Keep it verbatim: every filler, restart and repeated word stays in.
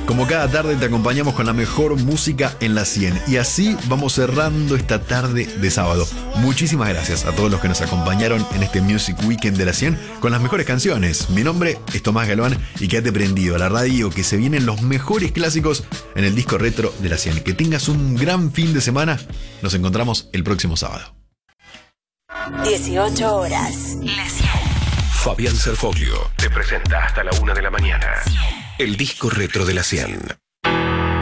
Como cada tarde te acompañamos con la mejor música en la cien. Y así vamos cerrando esta tarde de sábado. Muchísimas gracias a todos los que nos acompañaron en este Music Weekend de la cien con las mejores canciones. Mi nombre es Tomás Galván y quédate prendido a la radio que se vienen los mejores clásicos en el disco retro de la cien. Que tengas un gran fin de semana. Nos encontramos el próximo sábado. dieciocho horas. La cien. Fabián Serfoglio te presenta hasta la una de la mañana el disco retro de la cien.